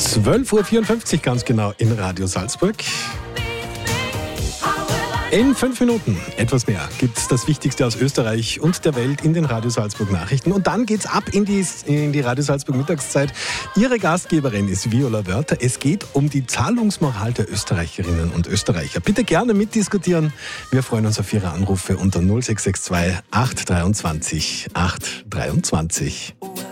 12.54 Uhr ganz genau in Radio Salzburg. In 5 Minuten, etwas mehr, gibt es das Wichtigste aus Österreich und der Welt in den Radio Salzburg Nachrichten. Und dann geht's ab in die Radio Salzburg Mittagszeit. Ihre Gastgeberin ist Viola Wörter. Es geht um die Zahlungsmoral der Österreicherinnen und Österreicher. Bitte gerne mitdiskutieren. Wir freuen uns auf Ihre Anrufe unter 0662 823 823.